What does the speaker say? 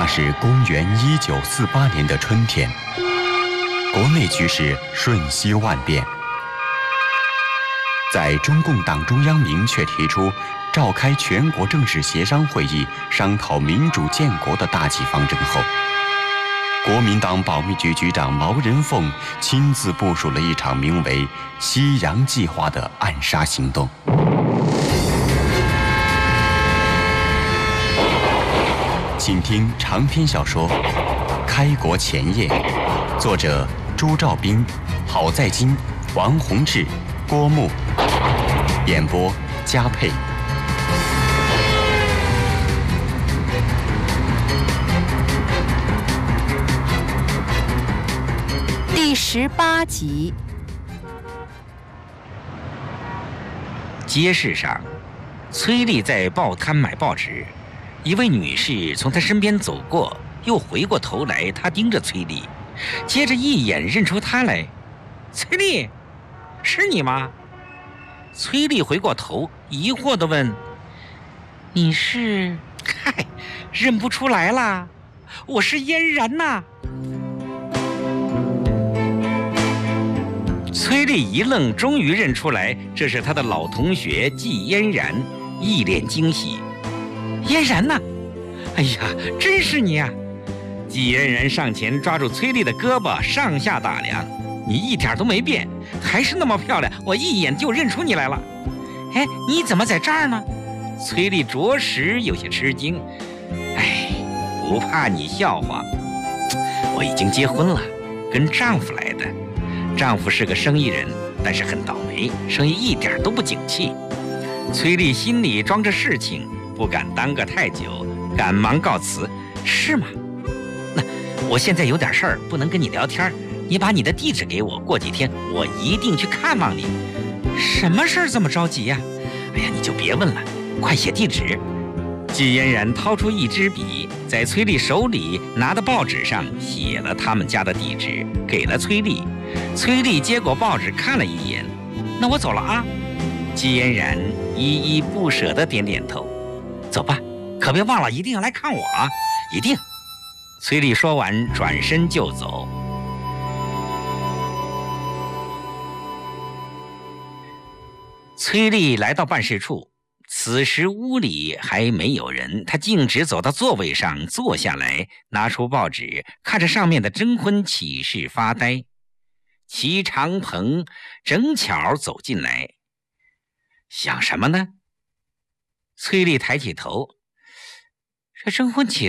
那是公元1948年的春天，国内局势瞬息万变。在中共党中央明确提出召开全国正式协商会议商讨民主建国的大计方针后，国民党保密局局长毛人凤亲自部署了一场名为“西洋计划”的暗杀行动。请听长篇小说《开国前夜》，作者朱兆斌、郝在金、王洪志、郭牧，演播嘉佩。 第18集。 街市上，崔丽在报摊买报纸，一位女士从她身边走过，又回过头来，她盯着崔丽，接着一眼认出她来。崔丽，是你吗？崔丽回过头，疑惑地问：“你是？”“嗨，认不出来啦，我是嫣然呐。”崔丽一愣，终于认出来，这是她的老同学季嫣然，一脸惊喜。“嫣然呐，哎呀，真是你啊！”季嫣然上前抓住崔丽的胳膊，上下打量：“你一点都没变，还是那么漂亮，我一眼就认出你来了。”“哎，你怎么在这儿呢？”崔丽着实有些吃惊。“哎，不怕你笑话，我已经结婚了，跟丈夫来的。丈夫是个生意人，但是很倒霉，生意一点都不景气。”崔丽心里装着事情，不敢耽搁太久，赶忙告辞：“是吗？那我现在有点事儿，不能跟你聊天，你把你的地址给我，过几天我一定去看望你。”“什么事儿这么着急呀？”“哎呀，你就别问了，快写地址。”季嫣然掏出一支笔，在崔丽手里拿的报纸上写了他们家的地址，给了崔丽。崔丽接过报纸看了一眼：“那我走了啊。”季嫣然依依不舍地点点头：“走吧，可别忘了一定要来看我啊，一定。”崔丽说完转身就走。崔丽来到办事处，此时屋里还没有人，她径直走到座位上坐下来，拿出报纸，看着上面的征婚启事发呆。齐长鹏正巧走进来：“想什么呢？”崔丽抬起头：“这征婚启事